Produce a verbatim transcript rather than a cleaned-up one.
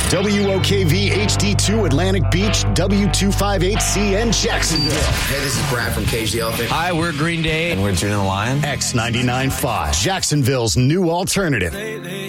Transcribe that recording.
W O K V H D two Atlantic Beach, W two fifty-eight C N Jacksonville. Hey, this is Brad from Cage the Elephant. Hi, we're Green Day. And we're Juno the Lion. X ninety-nine point five, Jacksonville's new alternative.